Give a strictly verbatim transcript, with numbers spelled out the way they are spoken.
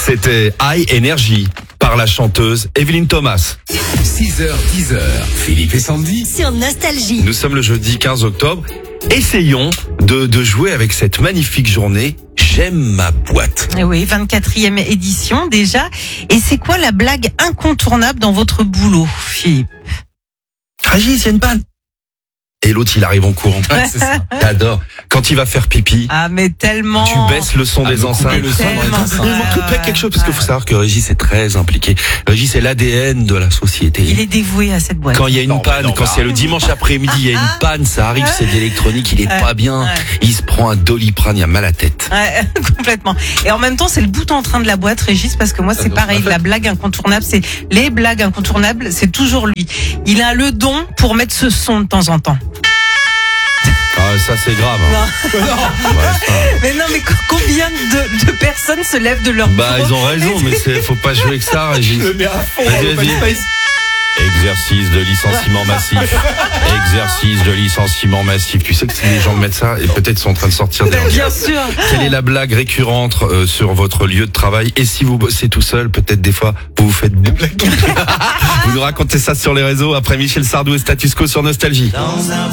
C'était High Energy par la chanteuse Evelyne Thomas. six heures, dix heures, Philippe et Sandy. Sur Nostalgie. Nous sommes le jeudi quinze octobre. Essayons de, de jouer avec cette magnifique journée. J'aime ma boîte. Eh oui, vingt-quatrième édition déjà. Et c'est quoi la blague incontournable dans votre boulot, Philippe? Régis, il y a une panne. Et l'autre, il arrive en courant. Ouais, c'est ça. J'adore. Quand il va faire pipi, Ah, mais tellement. tu baisses le son Ah, des vous coupez enceintes. le son dans les Tellement. enceintes. Il manque peut-être quelque chose, parce qu'il faut savoir que Régis est très impliqué. Régis est l'A D N de la société. Il est dévoué à cette boîte. Quand il y a une Non, mais panne, non, quand mais c'est le dimanche après-midi, il y a une panne, ça arrive, c'est d'électronique, il est Ouais, pas bien. ouais. Il se prend un Doliprane, il a mal à la tête. Ouais, complètement. Et en même temps, c'est le bout en train de la boîte, Régis, parce que moi, c'est donc, pareil. en fait- La blague incontournable, c'est les blagues incontournables, c'est toujours lui. Il a le don pour mettre ce son de temps en temps. Ah, ça c'est grave. hein. Ouais, ça. Mais non, mais co- combien de, de personnes se lèvent de leur Bah, bureau ils ont raison, mais c'est, faut pas jouer avec ça, Régis. Le met à fond, Vas-y, open vas-y. space. Exercice de licenciement massif. Exercice de licenciement massif. Tu sais que si les gens mettent ça, et peut-être sont en train de sortir des Bien sûr. Quelle est la blague récurrente euh, sur votre lieu de travail? Et si vous bossez tout seul, peut-être des fois, vous vous faites boue. Vous nous racontez ça sur les réseaux après Michel Sardou et Status Quo sur Nostalgie.